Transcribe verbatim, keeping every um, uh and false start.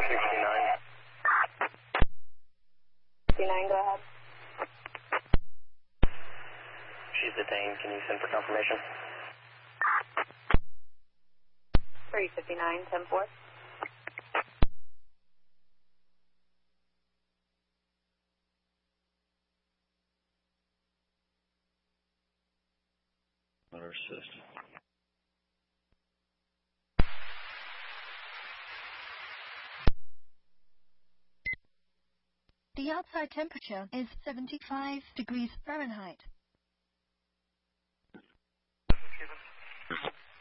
sixty-nine. sixty-nine, go ahead. She's detained. Can you send for confirmation? three fifty-nine, ten four. Motor assist. The outside temperature is seventy-five degrees Fahrenheit.